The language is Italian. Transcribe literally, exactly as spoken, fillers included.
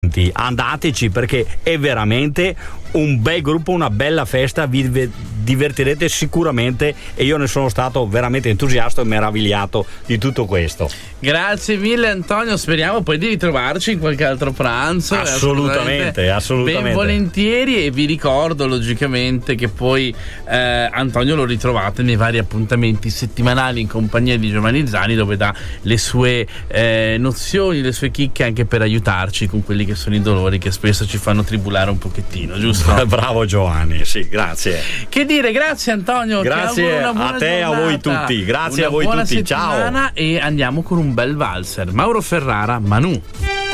Andateci, perché è veramente un bel gruppo, una bella festa, vi divertirete sicuramente e io ne sono stato veramente entusiasta e meravigliato di tutto questo. Grazie mille Antonio, speriamo poi di ritrovarci in qualche altro pranzo. Assolutamente, assolutamente. Ben volentieri, e vi ricordo logicamente che poi eh, Antonio lo ritrovate nei vari appuntamenti settimanali in compagnia di Giovanni Zani, dove dà le sue eh, nozioni, le sue chicche anche per aiutarci con quelli che sono i dolori che spesso ci fanno tribulare un pochettino, giusto? Bravo Giovanni, sì, grazie. Che dire, grazie Antonio, grazie una buona a te e a voi tutti, grazie una a voi buona tutti, ciao. E andiamo con un bel valzer. Mauro Ferrara, Manu.